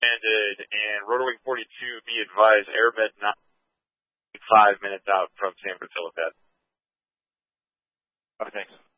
recommended, and RotoWing 42, be advised, Airbed not 5 minutes out from San Francisco. Okay, thanks.